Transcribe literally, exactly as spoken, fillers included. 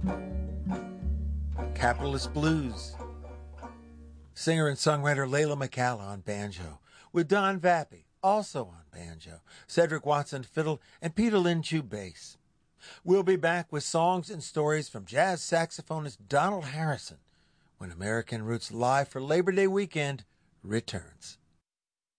Capitalist Blues. Singer and songwriter Layla McCalla on banjo, with Don Vappy also on banjo, Cedric Watson fiddle, and Peter Linchu bass. We'll be back with songs and stories from jazz saxophonist Donald Harrison when American Roots Live for Labor Day weekend returns.